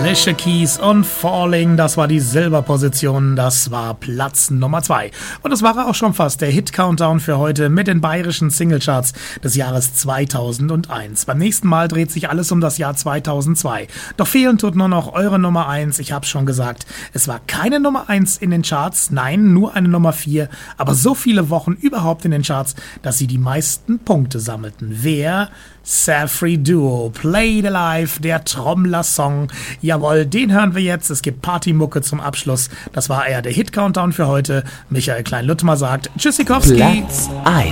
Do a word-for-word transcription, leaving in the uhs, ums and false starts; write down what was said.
Alicia Keys und Falling, das war die Silberposition, das war Platz Nummer zwei. Und das war auch schon fast der Hit-Countdown für heute mit den bayerischen Singlecharts des Jahres zweitausendeins. Beim nächsten Mal dreht sich alles um das Jahr zweitausendzwei. Doch fehlen tut nur noch eure Nummer eins. Ich hab's schon gesagt, es war keine Nummer eins in den Charts, nein, nur eine Nummer vier, aber so viele Wochen überhaupt in den Charts, dass sie die meisten Punkte sammelten. Wer? Safri Duo, Played Alive, der Trommler-Song. Jawohl, den hören wir jetzt. Es gibt Partymucke zum Abschluss. Das war eher der Hit-Countdown für heute. Michael Klein-Lüttmer sagt Tschüssikowski. Platz eins.